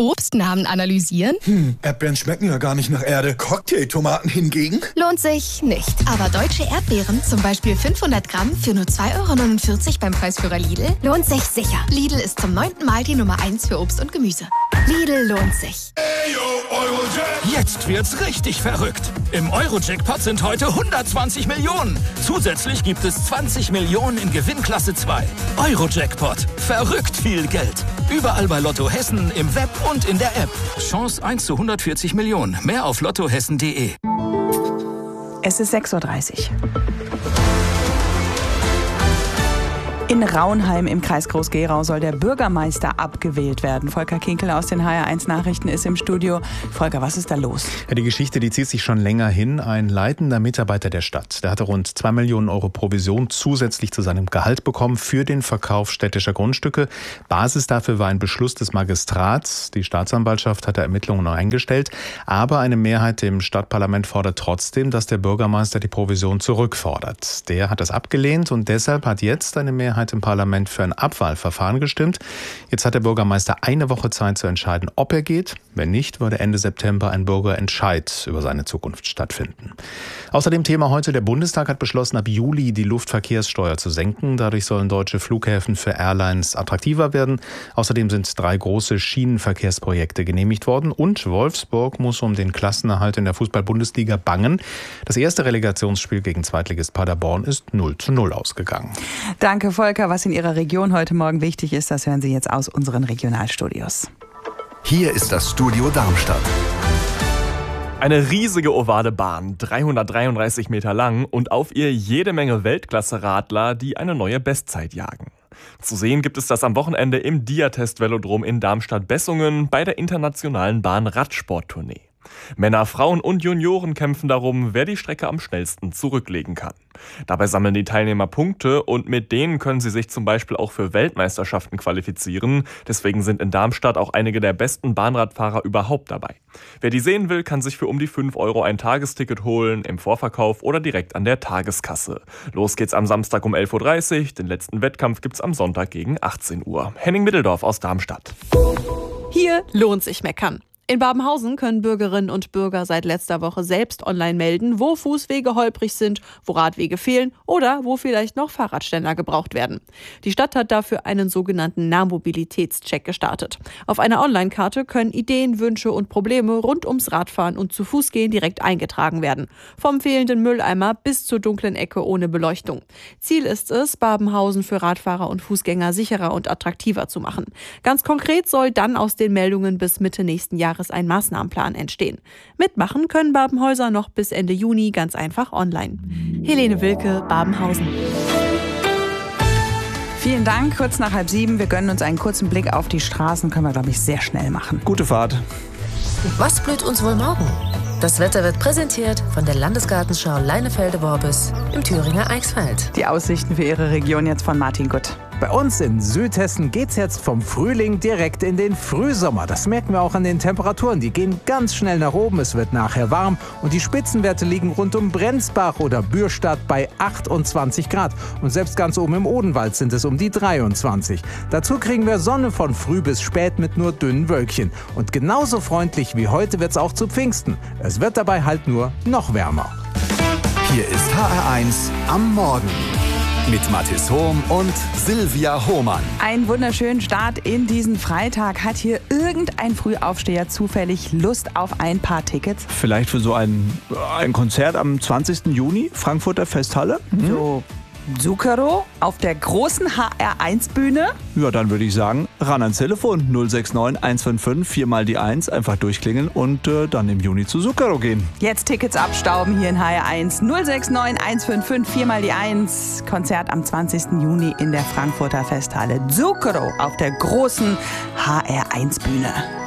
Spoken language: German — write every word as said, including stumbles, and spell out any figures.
Obstnamen analysieren? Hm, Erdbeeren schmecken ja gar nicht nach Erde. Cocktailtomaten hingegen? Lohnt sich nicht. Aber deutsche Erdbeeren, zum Beispiel fünfhundert Gramm für nur zwei Euro neunundvierzig beim Preisführer Lidl, lohnt sich sicher. Lidl ist zum neunten Mal die Nummer eins für Obst und Gemüse. Lidl lohnt sich. Jetzt wird's richtig verrückt. Im Euro-Jackpot sind heute hundertzwanzig Millionen. Zusätzlich gibt es zwanzig Millionen in Gewinnklasse zwei. Euro-Jackpot. Verrückt viel Geld. Überall bei Lotto Hessen, im Web und in der App. Chance eins zu hundertvierzig Millionen. Mehr auf lottohessen punkt de. Es ist sechs Uhr dreißig. In Raunheim im Kreis Groß-Gerau soll der Bürgermeister abgewählt werden. Volker Kinkel aus den H R eins Nachrichten ist im Studio. Volker, was ist da los? Ja, die Geschichte, die zieht sich schon länger hin. Ein leitender Mitarbeiter der Stadt, der hatte rund zwei Millionen Euro Provision zusätzlich zu seinem Gehalt bekommen für den Verkauf städtischer Grundstücke. Basis dafür war ein Beschluss des Magistrats. Die Staatsanwaltschaft hatte Ermittlungen noch eingestellt. Aber eine Mehrheit im Stadtparlament fordert trotzdem, dass der Bürgermeister die Provision zurückfordert. Der hat das abgelehnt und deshalb hat jetzt eine Mehrheit im Parlament für ein Abwahlverfahren gestimmt. Jetzt hat der Bürgermeister eine Woche Zeit zu entscheiden, ob er geht. Wenn nicht, würde Ende September ein Bürgerentscheid über seine Zukunft stattfinden. Außerdem Thema heute: Der Bundestag hat beschlossen, ab Juli die Luftverkehrssteuer zu senken. Dadurch sollen deutsche Flughäfen für Airlines attraktiver werden. Außerdem sind drei große Schienenverkehrsprojekte genehmigt worden. Und Wolfsburg muss um den Klassenerhalt in der Fußball-Bundesliga bangen. Das erste Relegationsspiel gegen Zweitligist Paderborn ist null zu null ausgegangen. Danke, Volker. Was in Ihrer Region heute Morgen wichtig ist, das hören Sie jetzt aus unseren Regionalstudios. Hier ist das Studio Darmstadt. Eine riesige ovale Bahn, dreihundertdreiunddreißig Meter lang, und auf ihr jede Menge Weltklasse-Radler, die eine neue Bestzeit jagen. Zu sehen gibt es das am Wochenende im Diatest-Velodrom in Darmstadt-Bessungen bei der internationalen Bahn-Radsport-Tournee. Männer, Frauen und Junioren kämpfen darum, wer die Strecke am schnellsten zurücklegen kann. Dabei sammeln die Teilnehmer Punkte und mit denen können sie sich zum Beispiel auch für Weltmeisterschaften qualifizieren. Deswegen sind in Darmstadt auch einige der besten Bahnradfahrer überhaupt dabei. Wer die sehen will, kann sich für um die fünf Euro ein Tagesticket holen, im Vorverkauf oder direkt an der Tageskasse. Los geht's am Samstag um elf Uhr dreißig, den letzten Wettkampf gibt's am Sonntag gegen achtzehn Uhr. Henning Middeldorf aus Darmstadt. Hier lohnt sich meckern. In Babenhausen können Bürgerinnen und Bürger seit letzter Woche selbst online melden, wo Fußwege holprig sind, wo Radwege fehlen oder wo vielleicht noch Fahrradständer gebraucht werden. Die Stadt hat dafür einen sogenannten Nahmobilitätscheck gestartet. Auf einer Online-Karte können Ideen, Wünsche und Probleme rund ums Radfahren und zu Fuß gehen direkt eingetragen werden. Vom fehlenden Mülleimer bis zur dunklen Ecke ohne Beleuchtung. Ziel ist es, Babenhausen für Radfahrer und Fußgänger sicherer und attraktiver zu machen. Ganz konkret soll dann aus den Meldungen bis Mitte nächsten Jahres ein Maßnahmenplan entstehen. Mitmachen können Babenhäuser noch bis Ende Juni ganz einfach online. Helene Wilke, Babenhausen. Vielen Dank. Kurz nach halb sieben. Wir gönnen uns einen kurzen Blick auf die Straßen. Können wir, glaube ich, sehr schnell machen. Gute Fahrt. Was blüht uns wohl morgen? Das Wetter wird präsentiert von der Landesgartenschau Leinefelde-Worbis im Thüringer Eichsfeld. Die Aussichten für Ihre Region jetzt von Martin Gutt. Bei uns in Südhessen geht's jetzt vom Frühling direkt in den Frühsommer. Das merken wir auch an den Temperaturen. Die gehen ganz schnell nach oben. Es wird nachher warm und die Spitzenwerte liegen rund um Brenzbach oder Bürstadt bei achtundzwanzig Grad. Und selbst ganz oben im Odenwald sind es um die dreiundzwanzig. Dazu kriegen wir Sonne von früh bis spät mit nur dünnen Wölkchen. Und genauso freundlich wie heute wird's auch zu Pfingsten. Es wird dabei halt nur noch wärmer. Hier ist H R eins am Morgen. Mit Mathis Hohm und Silvia Hohmann. Einen wunderschönen Start in diesen Freitag. Hat hier irgendein Frühaufsteher zufällig Lust auf ein paar Tickets? Vielleicht für so ein, ein Konzert am zwanzigsten Juni, Frankfurter Festhalle? Hm? So Zucchero auf der großen H R eins Bühne? Ja, dann würde ich sagen, ran ans Telefon null sechs neun eins fünf fünf vier mal die eins, einfach durchklingeln und äh, dann im Juni zu Zucchero gehen. Jetzt Tickets abstauben hier in H R eins null sechs neun eins fünf fünf vier mal die eins. Konzert am zwanzigsten Juni in der Frankfurter Festhalle. Zucchero auf der großen H R eins Bühne.